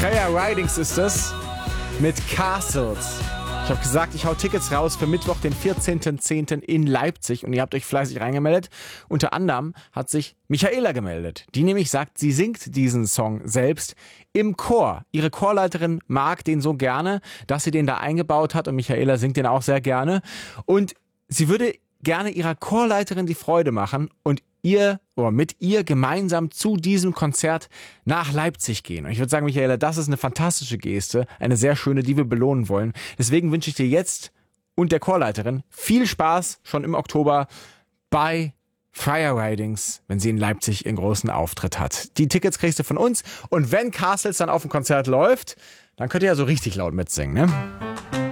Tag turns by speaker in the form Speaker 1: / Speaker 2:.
Speaker 1: Freya Ridings ist es mit Castles. Ich habe gesagt, ich hau Tickets raus für Mittwoch, den 14.10. in Leipzig und ihr habt euch fleißig reingemeldet. Unter anderem hat sich Michaela gemeldet, die nämlich sagt, sie singt diesen Song selbst im Chor. Ihre Chorleiterin mag den so gerne, dass sie den da eingebaut hat und Michaela singt den auch sehr gerne. Und sie würde gerne ihrer Chorleiterin die Freude machen und mit ihr gemeinsam zu diesem Konzert nach Leipzig gehen. Und ich würde sagen, Michaela, das ist eine fantastische Geste, eine sehr schöne, die wir belohnen wollen. Deswegen wünsche ich dir jetzt und der Chorleiterin viel Spaß schon im Oktober bei Freya Ridings, wenn sie in Leipzig ihren großen Auftritt hat. Die Tickets kriegst du von uns und wenn Castles dann auf dem Konzert läuft, dann könnt ihr ja so richtig laut mitsingen, ne?